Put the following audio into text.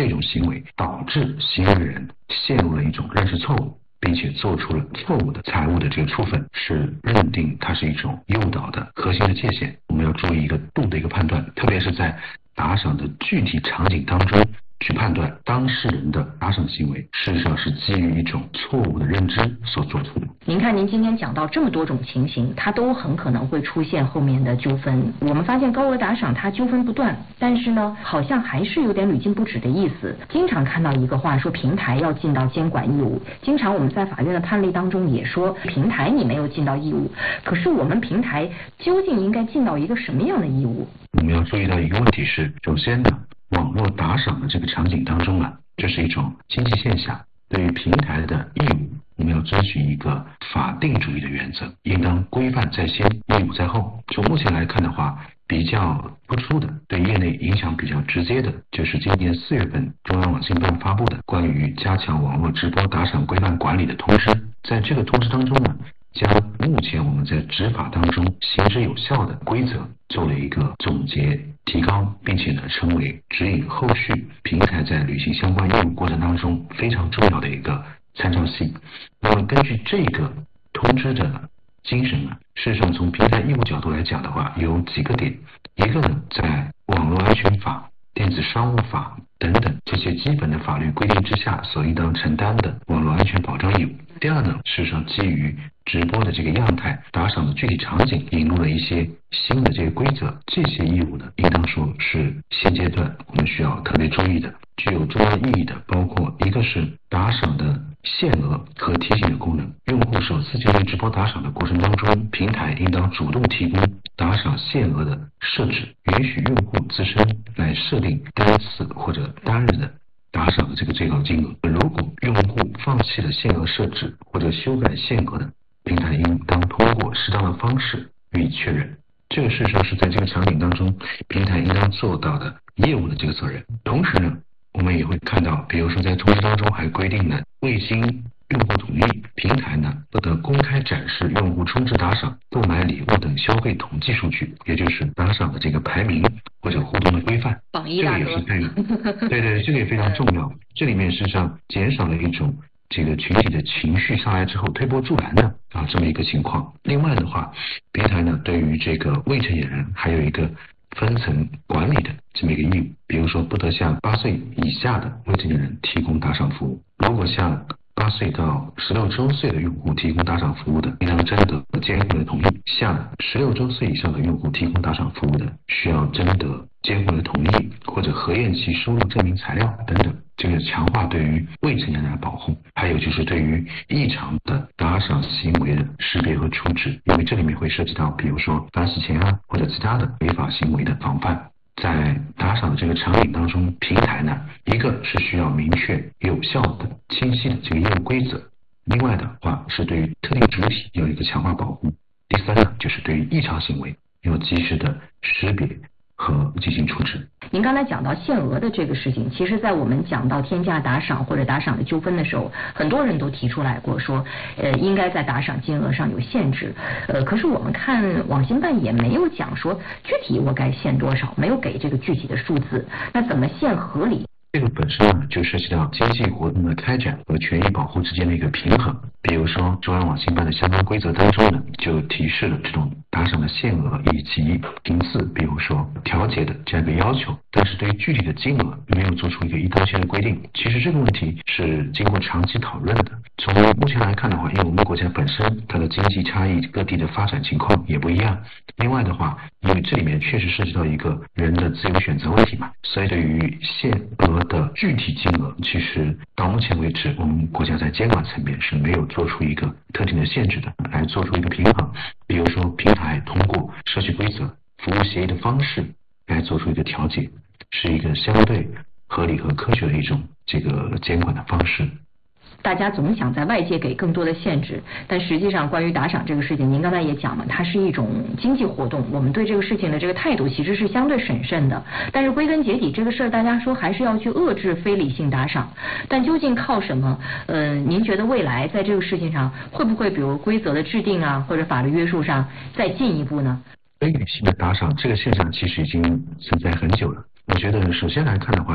种行为导致行为人陷入了一种认识错误，并且做出了错误的财务的这个处分，是认定它是一种诱导的核心的界限。我们要注意一个度的一个判断，特别是在打赏的具体场景当中去判断当事人的打赏行为，事实上是基于一种错误的认知所做出的。 您看，您今天讲到这么多种情形，它都很可能会出现后面的纠纷。我们发现高额打赏它纠纷不断，但是呢，好像还是有点屡禁不止的意思。经常看到一个话说平台要尽到监管义务，经常我们在法院的判例当中也说平台你没有尽到义务。可是我们平台究竟应该尽到一个什么样的义务？ 我们要注意到一个问题是，首先呢，网络打赏的这个场景当中啊，这是一种经济现象，对于平台的义务，我们要遵循一个法定主义的原则，应当规范在先，义务在后。从目前来看的话，比较突出的，对业内影响比较直接的，就是今年4月份中央网信办发布的关于加强网络直播打赏规范管理的通知。在这个通知当中呢，将目前我们在执法当中行之有效的规则做了一个总结提高，并且呢成为指引后续平台在履行相关业务过程当中非常重要的一个参照系。那么根据这个通知的精神呢，事实上从平台义务角度来讲的话，有几个点。一个呢，在网络安全法、电子商务法等等这些基本的法律规定之下所应当承担的网络安全保障义务。第二呢，事实上基于直播的这个样态、打赏的具体场景，引入了一些新的这个规则，这些义务呢，应当说是现阶段我们需要特别注意的。具有重要意义的包括一个是打赏的限额和提醒的功能，用户首次进行直播打赏的过程当中，平台应当主动提供打赏限额的设置，允许用户自身来设定单次或者单日的打赏的这个最高金额。如果用户放弃了限额设置或者修改限额的，平台应当通过适当的方式予以确认。这个事实上是在这个场景当中，平台应当做到的业务的这个责任。同时呢，我们也会看到，比如说在通知当中还规定了，未经用户同意，平台呢不得公开展示用户充值打赏、购买礼物等消费统计数据，也就是打赏的这个排名或者互动的规范。 榜一大哥， 这个也是对，这个也非常重要。这里面实际上减少了一种这个群体的情绪上来之后推波助澜的这么一个情况。另外的话，平台呢对于这个未成年人还有一个分层管理的这么一个义务，比如说不得向8岁以下的未成年人提供打赏服务。如果向8岁到16周岁的用户提供打赏服务的，应当征得监护人同意；向16周岁以上的用户提供打赏服务的，需要征得监护人同意或者核验其收入证明材料等等。这个强化对于未成年人的保护，还有就是对于异常的打赏行为的识别和处置，因为这里面会涉及到比如说反洗钱或者其他的违法行为的防范。在打赏的这个场景当中，平台呢，一个是需要明确有效的清晰的这个业务规则，另外的话是对于特定主体有一个强化保护。第三呢，就是对于异常行为要及时的识别和进行处置。 您刚才讲到限额的这个事情，其实在我们讲到天价打赏或者打赏的纠纷的时候，很多人都提出来过说，应该在打赏金额上有限制。可是我们看网信办也没有讲说具体我该限多少，没有给这个具体的数字，那怎么限合理？ 这个本身呢，就涉及到经济活动的开展和权益保护之间的一个平衡。比如说，中央网信办的相关规则当中呢，就提示了这种打赏的限额以及频次，比如说调节的这样一个要求。但是对于具体的金额没有做出一个一刀切的规定。其实这个问题是经过长期讨论的。从目前来看的话，因为我们国家本身它的经济差异、各地的发展情况也不一样。另外的话，因为这里面确实涉及到一个人的自由选择问题嘛，所以对于限额的具体金额，其实到目前为止，我们国家在监管层面是没有做出一个特定的限制的，来做出一个平衡。比如说，平台通过社区规则、服务协议的方式来做出一个调节，是一个相对合理和科学的一种这个监管的方式。 大家总想在外界给更多的限制，但实际上关于打赏这个事情，您刚才也讲了，它是一种经济活动，我们对这个事情的这个态度其实是相对审慎的。但是归根结底，这个事儿大家说还是要去遏制非理性打赏，但究竟靠什么？您觉得未来在这个事情上会不会比如规则的制定或者法律约束上再进一步呢？ 非理性的打赏这个现象其实已经存在很久了。我觉得首先来看的话，